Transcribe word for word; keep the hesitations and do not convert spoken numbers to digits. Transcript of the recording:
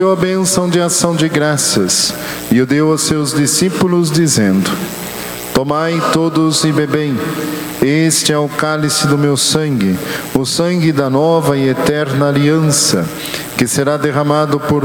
Deu a bênção de ação de graças e o deu aos seus discípulos, dizendo: Tomai todos e bebei, este é o cálice do meu sangue, o sangue da nova e eterna aliança, que será derramado por